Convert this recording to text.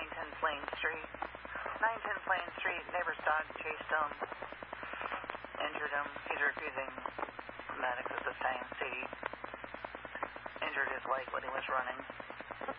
910 Plain Street. 910 Plain Street, neighbor's dog chased him, injured him. He's refusing medics at this time. Injured his leg when he was running.